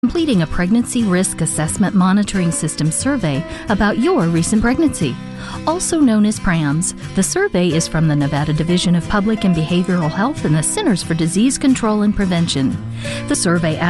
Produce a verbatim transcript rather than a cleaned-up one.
completing a Pregnancy Risk Assessment Monitoring System survey about your recent pregnancy. Also known as PRAMS, the survey is from the Nevada Division of Public and Behavioral Health and the Centers for Disease Control and Prevention. The survey